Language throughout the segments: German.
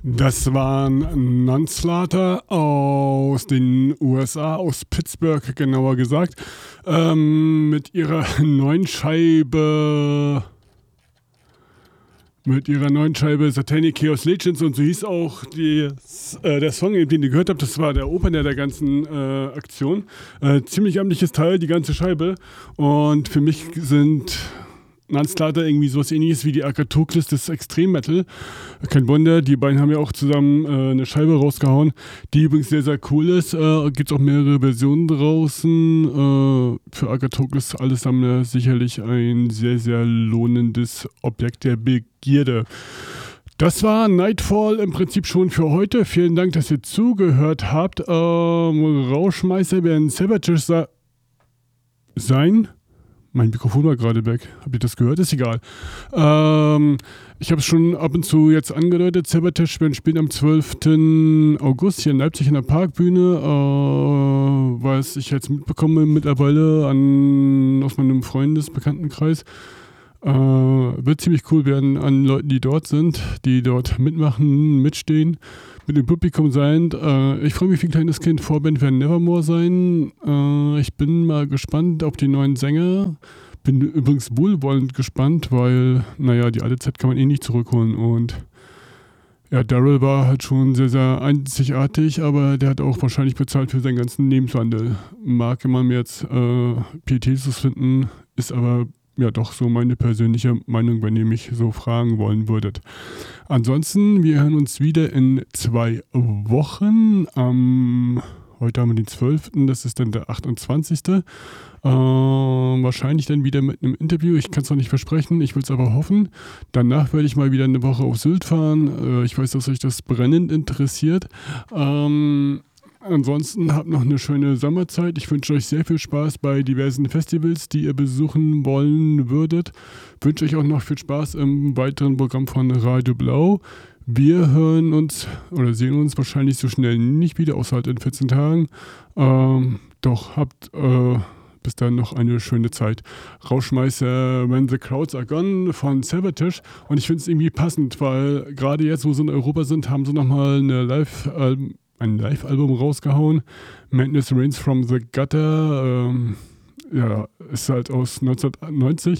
Das waren Nonslaughter aus den USA, aus Pittsburgh genauer gesagt, mit ihrer neuen Scheibe Satanic Chaos Legends, und so hieß auch der Song, den ihr gehört habt. Das war der Opener der ganzen Aktion. Ziemlich amtliches Teil, die ganze Scheibe, und für mich sind Nonslaughter irgendwie sowas ähnliches wie die Agathocles des Extrem-Metal. Kein Wunder, die beiden haben ja auch zusammen eine Scheibe rausgehauen, die übrigens sehr, sehr cool ist. Gibt auch mehrere Versionen draußen. Für Agathocles Allesammler sicherlich ein sehr, sehr lohnendes Objekt der Begierde. Das war Nightfall im Prinzip schon für heute. Vielen Dank, dass ihr zugehört habt. Rauschmeister werden Savages sein. Mein Mikrofon war gerade weg. Habt ihr das gehört? Ist egal. Ich habe es schon ab und zu jetzt angedeutet. Sabotage werden spielen am 12. August hier in Leipzig in der Parkbühne. Was ich jetzt mitbekomme mittlerweile aus meinem Freundesbekanntenkreis. Wird ziemlich cool werden an Leuten, die dort sind, die dort mitmachen, mitstehen, mit dem Publikum sein. Ich freue mich wie ein kleines Kind. Vorband werden Nevermore sein. Ich bin mal gespannt auf die neuen Sänger. Bin übrigens wohlwollend gespannt, weil, die alte Zeit kann man nicht zurückholen. Und ja, Daryl war halt schon sehr, sehr einzigartig, aber der hat auch wahrscheinlich bezahlt für seinen ganzen Lebenswandel. Mag man mir jetzt Pietätlos finden, ist aber ja doch so meine persönliche Meinung, wenn ihr mich so fragen wollen würdet. Ansonsten, wir hören uns wieder in 2 Wochen. Heute haben wir den 12., das ist dann der 28. Wahrscheinlich dann wieder mit einem Interview. Ich kann es noch nicht versprechen, ich will es aber hoffen. Danach werde ich mal wieder eine Woche auf Sylt fahren. Ich weiß, dass euch das brennend interessiert. Ansonsten habt noch eine schöne Sommerzeit. Ich wünsche euch sehr viel Spaß bei diversen Festivals, die ihr besuchen wollen würdet. Wünsche euch auch noch viel Spaß im weiteren Programm von Radio Blau. Wir hören uns oder sehen uns wahrscheinlich so schnell nicht wieder, außer halt in 14 Tagen. Doch habt bis dann noch eine schöne Zeit. Rauschmeißer When the Crowds Are Gone von Savatage. Und ich finde es irgendwie passend, weil gerade jetzt, wo sie in Europa sind, haben sie nochmal ein Live-Album rausgehauen. Madness Rains from the Gutter. Ist halt aus 1990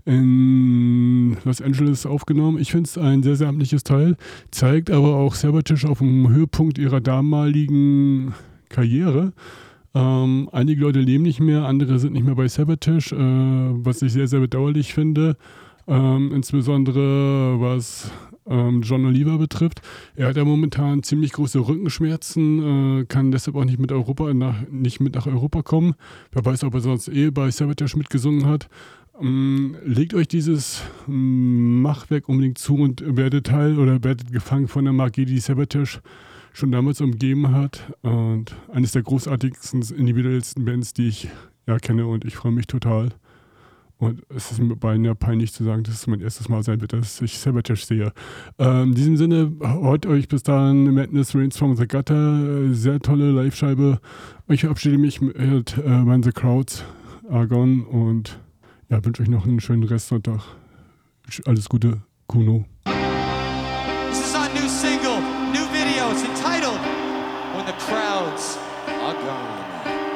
in Los Angeles aufgenommen. Ich finde es ein sehr, sehr amtliches Teil. Zeigt aber auch Savatage auf dem Höhepunkt ihrer damaligen Karriere. Einige Leute leben nicht mehr, andere sind nicht mehr bei Savatage, was ich sehr, sehr bedauerlich finde. Insbesondere was John Oliver betrifft. Er hat ja momentan ziemlich große Rückenschmerzen, kann deshalb auch nicht mit nach Europa kommen. Wer weiß, ob er sonst bei Savatage mitgesungen hat. Legt euch dieses Machwerk unbedingt zu und werdet gefangen von der Magie, die Savatage schon damals umgeben hat. Und eines der großartigsten, individuellsten Bands, die ich kenne, und ich freue mich total. Und es ist mir beinahe peinlich zu sagen, dass es mein erstes Mal sein wird, dass ich Savatage sehe. In diesem Sinne, hört euch bis dahin Madness Rains from the Gutter. Sehr tolle Live-Scheibe. Ich verabschiede mich mit When the Crowds Are Gone und wünsche euch noch einen schönen Restsonntag. Alles Gute, Kuno. This is our new single, new video. It's entitled When the Crowds Are Gone.